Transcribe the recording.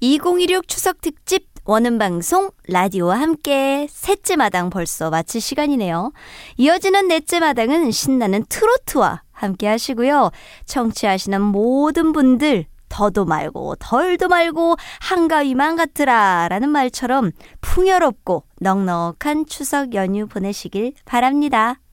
2016 추석 특집 원음방송 라디오와 함께 셋째 마당 벌써 마칠 시간이네요. 이어지는 넷째 마당은 신나는 트로트와 함께 하시고요. 청취하시는 모든 분들 더도 말고 덜도 말고 한가위만 같으라 라는 말처럼 풍요롭고 넉넉한 추석 연휴 보내시길 바랍니다.